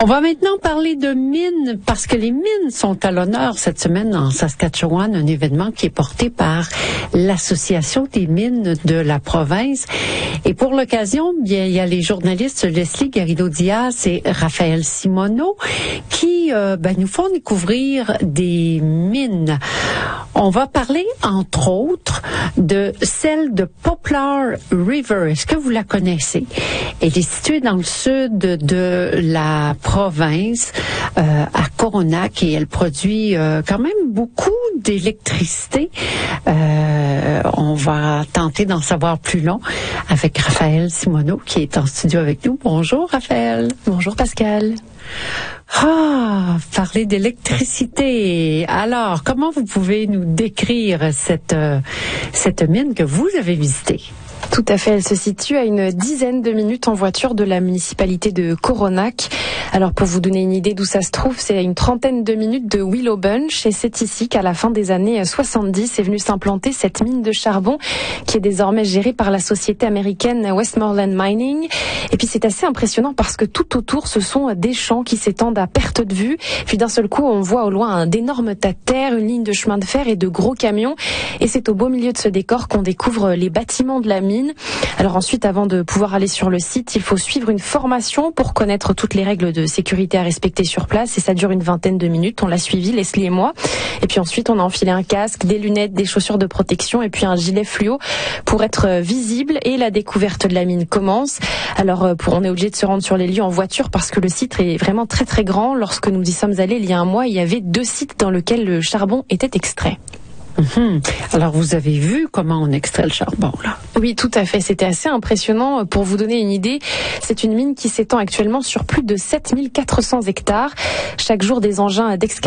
On va maintenant parler de mines parce que les mines sont à l'honneur cette semaine en Saskatchewan, un événement qui est porté par l'Association des mines de la province. Et pour l'occasion, bien, il y a les journalistes Leslie Garrido-Diaz et Raphaël Simoneau qui nous font découvrir des mines. On va parler, entre autres, de celle de Poplar River. Est-ce que vous la connaissez? Elle est située dans le sud de la province, à Coronach, et elle produit quand même beaucoup d'électricité. On va tenter d'en savoir plus long avec Raphaël Simoneau, qui est en studio avec nous. Bonjour, Raphaël. Bonjour, Pascal. Parler d'électricité. Alors, comment vous pouvez nous décrire cette mine que vous avez visitée? Tout à fait, elle se situe à une dizaine de minutes en voiture de la municipalité de Coronach. Alors pour vous donner une idée d'où ça se trouve, c'est à une trentaine de minutes de Willow Bunch et c'est ici qu'à la fin des années 70 est venue s'implanter cette mine de charbon qui est désormais gérée par la société américaine Westmoreland Mining. Et puis c'est assez impressionnant parce que tout autour ce sont des champs qui s'étendent à perte de vue. Puis d'un seul coup on voit au loin d'énormes tas de terre, une ligne de chemin de fer et de gros camions. Et c'est au beau milieu de ce décor qu'on découvre les bâtiments de la mine. Alors ensuite, avant de pouvoir aller sur le site, il faut suivre une formation pour connaître toutes les règles de sécurité à respecter sur place et ça dure une vingtaine de minutes. On l'a suivi, Leslie et moi. Et puis ensuite, on a enfilé un casque, des lunettes, des chaussures de protection et puis un gilet fluo pour être visible et la découverte de la mine commence. Alors on est obligé de se rendre sur les lieux en voiture parce que le site est vraiment très très grand. Lorsque nous y sommes allés il y a un mois, il y avait 2 sites dans lesquels le charbon était extrait. Alors, vous avez vu comment on extrait le charbon, là? Oui, tout à fait. C'était assez impressionnant. Pour vous donner une idée, c'est une mine qui s'étend actuellement sur plus de 7400 hectares. Chaque jour, des engins d'excavation